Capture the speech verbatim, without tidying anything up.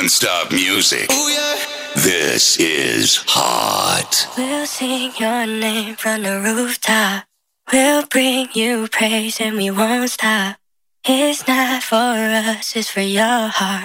non-stop music. Oh yeah. This is hot. We'll sing your name from the rooftop. We'll bring you praise and we won't stop. It's not for us, it's for your heart.